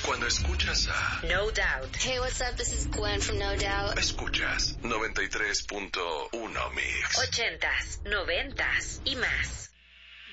Cuando escuchas a No Doubt. Hey, what's up? This is Gwen from No Doubt. Escuchas 93.1 Mix. 80s, 90s y más.